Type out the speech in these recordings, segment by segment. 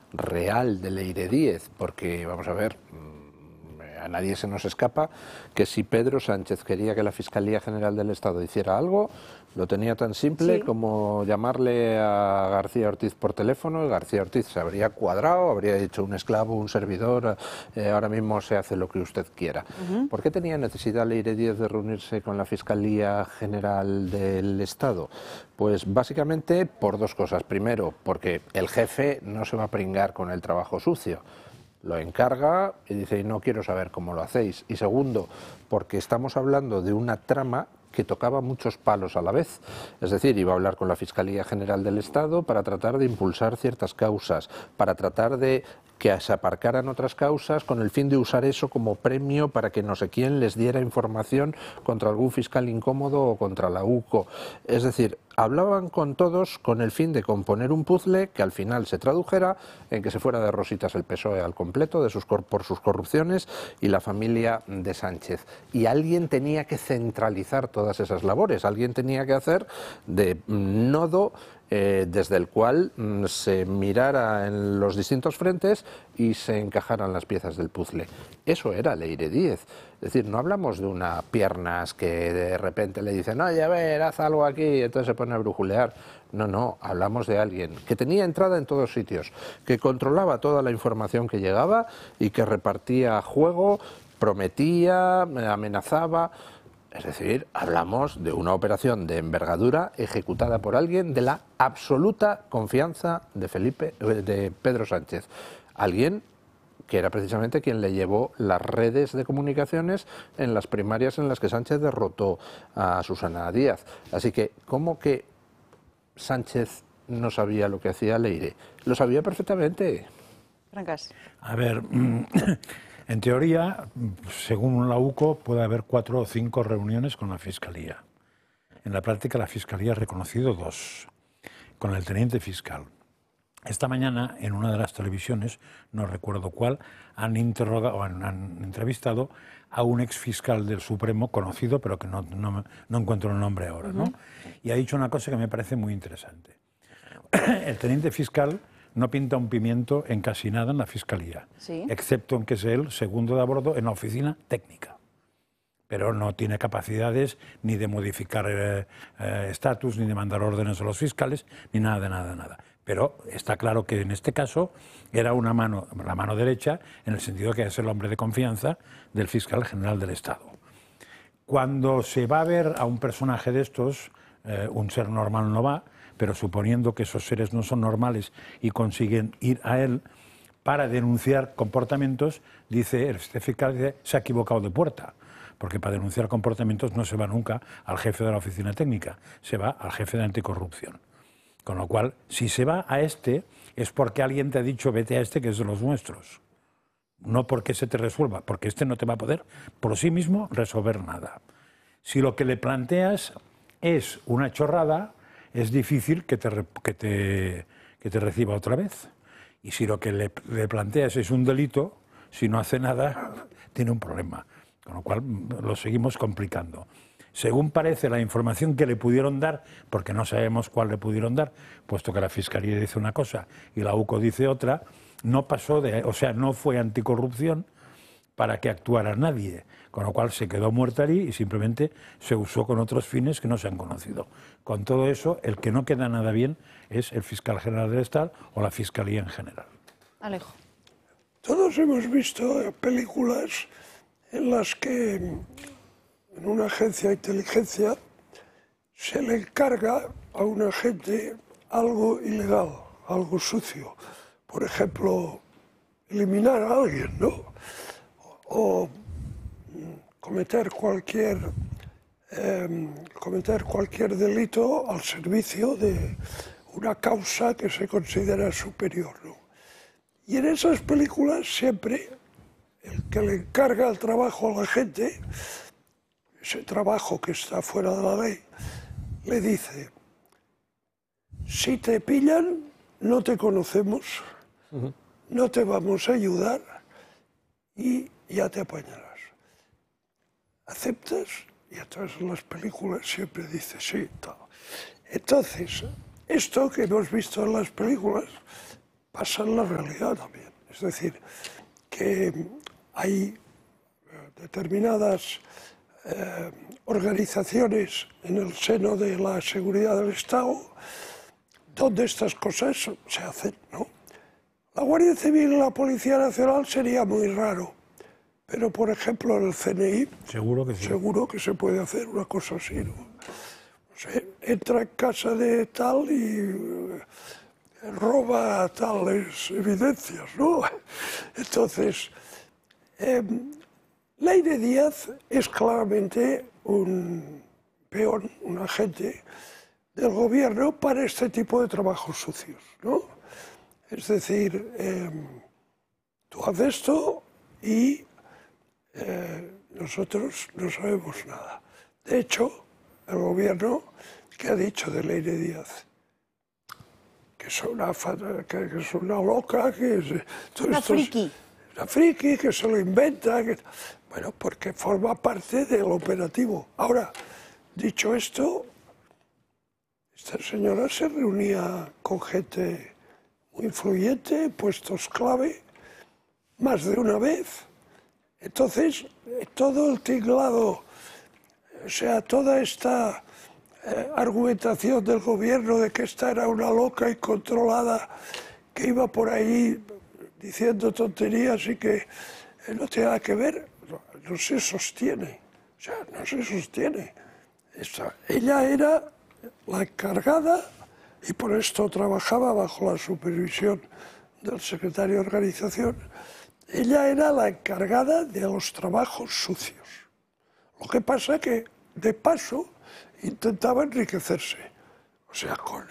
real de Leire Díez, porque, vamos a ver, a nadie se nos escapa que si Pedro Sánchez quería que la Fiscalía General del Estado hiciera algo, lo tenía tan simple como llamarle a García Ortiz por teléfono, y García Ortiz se habría cuadrado, habría dicho un esclavo, un servidor, ahora mismo se hace lo que usted quiera. ¿Por qué tenía necesidad Leire Díez de reunirse con la Fiscalía General del Estado? Pues básicamente por dos cosas. Primero, porque el jefe no se va a pringar con el trabajo sucio. Lo encarga y dice, no quiero saber cómo lo hacéis. Y segundo, porque estamos hablando de una trama que tocaba muchos palos a la vez. Es decir, iba a hablar con la Fiscalía General del Estado para tratar de impulsar ciertas causas, para tratar de que se aparcaran otras causas con el fin de usar eso como premio para que no sé quién les diera información contra algún fiscal incómodo o contra la UCO. Es decir, hablaban con todos con el fin de componer un puzzle que al final se tradujera en que se fuera de rositas el PSOE al completo por sus corrupciones y la familia de Sánchez. Y alguien tenía que centralizar todas esas labores, alguien tenía que hacer de nodo desde el cual se mirara en los distintos frentes y se encajaran las piezas del puzzle. Eso era Leire Díez. Es decir, no hablamos de una piernas que de repente le dicen, oye, a ver, haz algo aquí, y entonces se pone a brujulear. No, no, hablamos de alguien que tenía entrada en todos sitios, que controlaba toda la información que llegaba y que repartía juego, prometía, amenazaba. Es decir, hablamos de una operación de envergadura ejecutada por alguien de la absoluta confianza de Pedro Sánchez. Alguien que era precisamente quien le llevó las redes de comunicaciones en las primarias en las que Sánchez derrotó a Susana Díaz. Así que, ¿cómo que Sánchez no sabía lo que hacía Leire? Lo sabía perfectamente. Trancas. A ver, en teoría, según la UCO, puede haber 4 o 5 reuniones con la Fiscalía. En la práctica, la Fiscalía ha reconocido 2, con el teniente fiscal. Esta mañana, en una de las televisiones, no recuerdo cuál, han entrevistado a un exfiscal del Supremo conocido, pero que no encuentro el nombre ahora, ¿no? Y ha dicho una cosa que me parece muy interesante. El teniente fiscal no pinta un pimiento en casi nada en la Fiscalía, excepto en que es él segundo de a bordo en la oficina técnica. Pero no tiene capacidades ni de modificar estatus, ni de mandar órdenes a los fiscales, ni nada de nada. Pero está claro que en este caso era la mano derecha, en el sentido de que es el hombre de confianza del fiscal general del Estado. Cuando se va a ver a un personaje de estos, un ser normal no va, pero suponiendo que esos seres no son normales y consiguen ir a él para denunciar comportamientos, dice este fiscal, se ha equivocado de puerta. Porque para denunciar comportamientos no se va nunca al jefe de la oficina técnica, se va al jefe de anticorrupción. Con lo cual, si se va a este, es porque alguien te ha dicho vete a este que es de los nuestros. No porque se te resuelva, porque este no te va a poder por sí mismo resolver nada. Si lo que le planteas es una chorrada, es difícil que te reciba otra vez. Y si lo que le planteas es un delito, si no hace nada, tiene un problema. Con lo cual lo seguimos complicando. Según parece la información que le pudieron dar, porque no sabemos cuál le pudieron dar, puesto que la Fiscalía dice una cosa y la UCO dice otra, no fue anticorrupción para que actuara nadie, con lo cual se quedó muerta allí y simplemente se usó con otros fines que no se han conocido. Con todo eso, el que no queda nada bien es el fiscal general del Estado o la Fiscalía en general. Alejo. Todos hemos visto películas en las que en una agencia de inteligencia se le encarga a un agente algo ilegal, algo sucio. Por ejemplo, eliminar a alguien, ¿no? O cometer cualquier delito al servicio de una causa que se considera superior, ¿no? Y en esas películas siempre el que le encarga el trabajo a la gente, ese trabajo que está fuera de la ley, le dice, si te pillan, no te conocemos, no te vamos a ayudar y ya te apañarás. ¿Aceptas? Y atrás en las películas siempre dice sí, tal. Entonces, esto que hemos visto en las películas pasa en la realidad también. Es decir, que hay determinadas organizaciones en el seno de la seguridad del Estado donde estas cosas se hacen, ¿no? La Guardia Civil y la Policía Nacional sería muy raro, pero por ejemplo en el CNI Seguro que sí. seguro que se puede hacer una cosa así, ¿no? No sé, entra en casa de tal y roba tales evidencias, ¿no? Entonces, Leire Díaz es claramente un peón, un agente del gobierno para este tipo de trabajos sucios, ¿no? Es decir, tú haces esto y nosotros no sabemos nada. De hecho, el gobierno, ¿qué ha dicho de Leire Díaz? Que es una loca, que es Una friki. Una friki, que se lo inventa. Bueno, porque forma parte del operativo. Ahora, dicho esto, esta señora se reunía con gente muy influyente, puestos clave, más de una vez. Entonces, todo el tinglado, o sea, toda esta argumentación del gobierno de que esta era una loca incontrolada que iba por ahí diciendo tonterías y que no tiene nada que ver, no se sostiene. O sea, no se sostiene. Ella era la encargada, y por esto trabajaba bajo la supervisión del secretario de organización, ella era la encargada de los trabajos sucios. Lo que pasa que, de paso, intentaba enriquecerse, o sea, con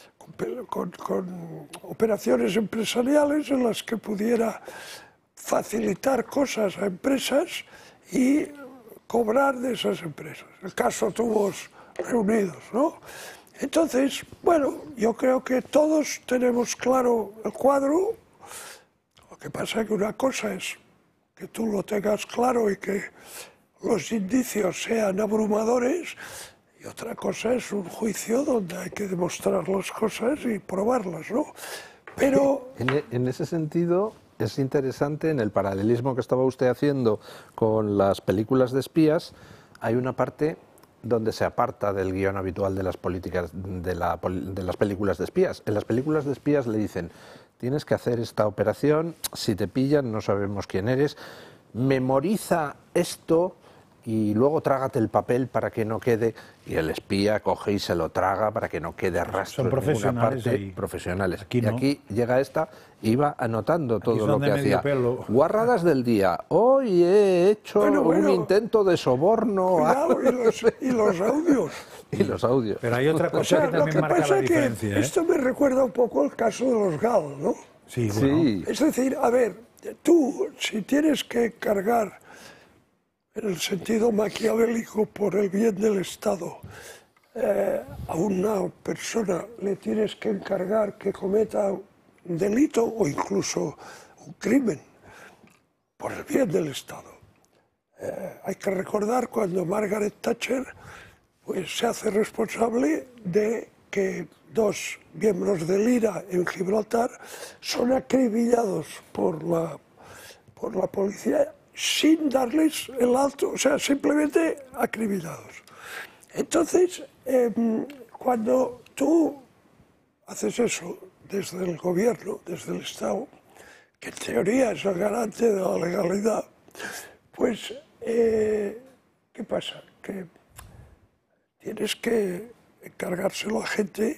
operaciones empresariales en las que pudiera facilitar cosas a empresas y cobrar de esas empresas. El caso Tubos Reunidos, ¿no? Entonces, bueno, yo creo que todos tenemos claro el cuadro. Lo que pasa es que una cosa es que tú lo tengas claro y que los indicios sean abrumadores, y otra cosa es un juicio donde hay que demostrar las cosas y probarlas, ¿no? Pero En ese sentido, es interesante, en el paralelismo que estaba usted haciendo con las películas de espías, hay una parte donde se aparta del guión habitual de las políticas de las películas de espías. En las películas de espías le dicen: tienes que hacer esta operación, si te pillan no sabemos quién eres, memoriza esto y luego trágate el papel para que no quede, y el espía coge y se lo traga para que no quede rastro Son en ninguna parte. y Profesionales. aquí no. Y aquí llega esta y va anotando todo son lo de que medio hacía. pelo. Guarradas del día. Hoy he hecho un intento de soborno. cuidado, y los audios. Y los audios. Pero hay otra O cosa sea, que lo también que marca pasa la es que diferencia. esto me recuerda un poco el caso de los GAL, ¿no? Sí, bueno. Sí. Es decir, a ver, tú, si tienes que cargar en el sentido maquiavélico por el bien del Estado a una persona, le tienes que encargar que cometa un delito o incluso un crimen por el bien del Estado. Hay que recordar cuando Margaret Thatcher pues, se hace responsable de que dos miembros del IRA en Gibraltar son acribillados por la policía sin darles el alto, o sea, simplemente acribillados. Entonces, cuando tú haces eso desde el gobierno, desde el Estado, que en teoría es el garante de la legalidad, pues, ¿qué pasa? Que tienes que encargárselo a gente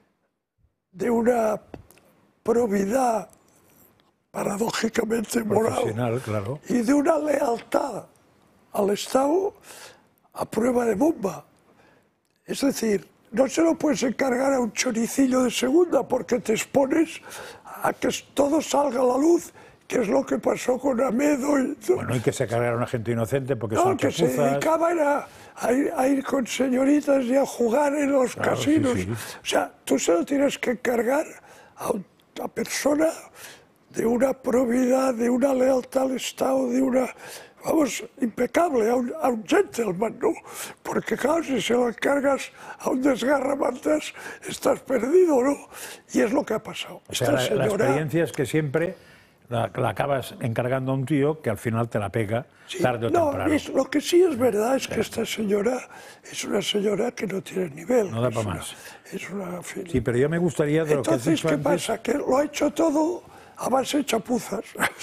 de una probidad paradójicamente moral Profesional, claro. y de una lealtad al Estado a prueba de bomba. Es decir, no se lo puedes encargar a un choricillo de segunda porque te expones a que todo salga a la luz, que es lo que pasó con Amedo. Bueno, y que se cargaron a gente inocente porque No, son que se chapuzas. dedicaban a ir con señoritas y a jugar en los casinos. sí, sí. O sea, tú se lo tienes que encargar a una persona de una probidad, de una lealtad al Estado, de una, vamos, impecable, a un gentleman, ¿no? Porque claro, si se lo encargas a un desgarramantas, estás perdido, ¿no? Y es lo que ha pasado. O sea, la experiencia es que siempre la acabas encargando a un tío que al final te la pega tarde o temprano. Lo que sí es verdad es que esta señora es una señora que no tiene nivel. No da para más. Sí, pero yo me gustaría de lo que has dicho antes. Entonces, ¿qué pasa? Que lo ha hecho todo a base de chapuzas,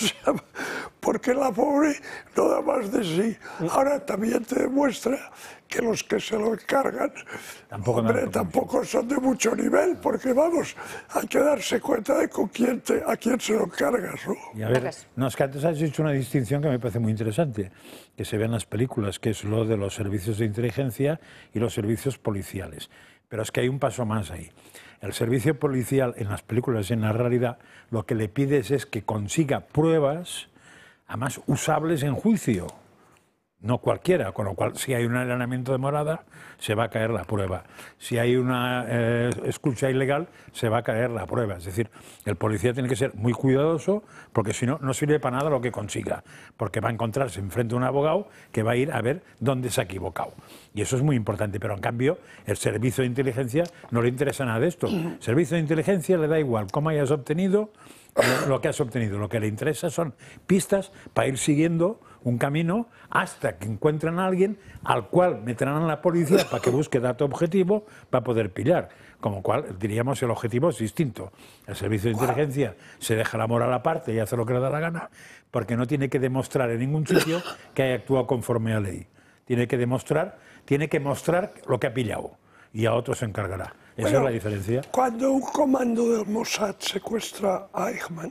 porque la pobre no da más de sí. Ahora también te demuestra que los que se lo encargan tampoco son de mucho nivel, porque vamos, hay que darse cuenta de a quién se lo encargas, ¿no? Y a ver, no, es que antes has hecho una distinción que me parece muy interesante, que se ve en las películas, que es lo de los servicios de inteligencia y los servicios policiales. Pero es que hay un paso más ahí. El servicio policial en las películas y en la realidad lo que le pides es que consiga pruebas, además usables en juicio. No cualquiera, con lo cual si hay un allanamiento de morada se va a caer la prueba. Si hay una escucha ilegal se va a caer la prueba. Es decir, el policía tiene que ser muy cuidadoso porque si no, no sirve para nada lo que consiga. Porque va a encontrarse enfrente de un abogado que va a ir a ver dónde se ha equivocado. Y eso es muy importante. Pero en cambio, el servicio de inteligencia no le interesa nada de esto. El servicio de inteligencia le da igual cómo hayas obtenido lo que has obtenido. Lo que le interesa son pistas para ir siguiendo un camino hasta que encuentren a alguien al cual meterán a la policía para que busque dato objetivo para poder pillar. Como cual, diríamos, el objetivo es distinto. El servicio de inteligencia se deja la moral aparte y hace lo que le da la gana, porque no tiene que demostrar en ningún sitio que haya actuado conforme a ley. Tiene que mostrar lo que ha pillado y a otro se encargará. Esa es la diferencia. Cuando un comando del Mossad secuestra a Eichmann,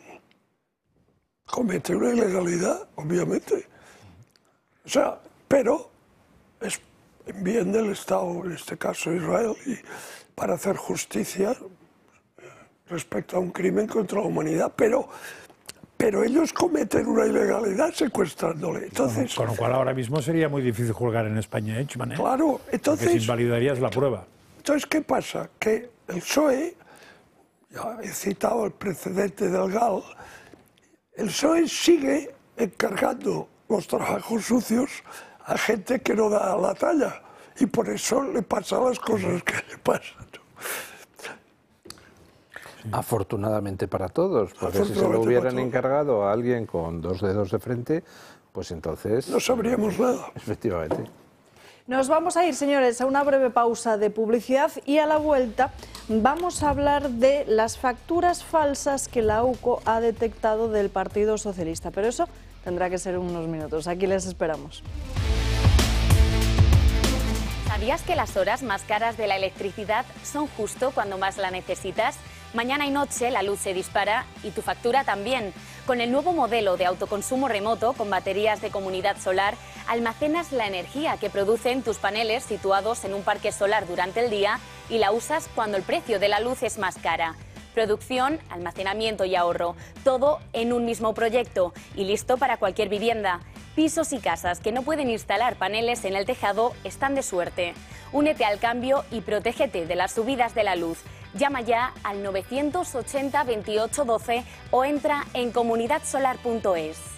comete una ilegalidad, obviamente. O sea, pero es en bien del Estado, en este caso Israel, y para hacer justicia respecto a un crimen contra la humanidad, pero ellos cometen una ilegalidad secuestrándole. Entonces, con lo cual ahora mismo sería muy difícil juzgar en España a Eichmann, ¿eh? Claro, entonces... Porque invalidarías la prueba. Entonces, ¿qué pasa? Que el PSOE, ya he citado el precedente del GAL, el PSOE sigue encargando los trabajos sucios a gente que no da la talla y por eso le pasan las cosas que le pasan. Afortunadamente para todos, porque si se lo hubieran encargado a alguien con dos dedos de frente, pues entonces... No sabríamos nada. Efectivamente. Nos vamos a ir, señores, a una breve pausa de publicidad y a la vuelta vamos a hablar de las facturas falsas que la UCO ha detectado del Partido Socialista. Pero eso tendrá que ser unos minutos. Aquí les esperamos. ¿Sabías que las horas más caras de la electricidad son justo cuando más la necesitas? Mañana y noche la luz se dispara y tu factura también. Con el nuevo modelo de autoconsumo remoto con baterías de comunidad solar, almacenas la energía que producen tus paneles situados en un parque solar durante el día y la usas cuando el precio de la luz es más cara. Producción, almacenamiento y ahorro, todo en un mismo proyecto y listo para cualquier vivienda. Pisos y casas que no pueden instalar paneles en el tejado están de suerte. Únete al cambio y protégete de las subidas de la luz. Llama ya al 980 28 12 o entra en comunidadsolar.es.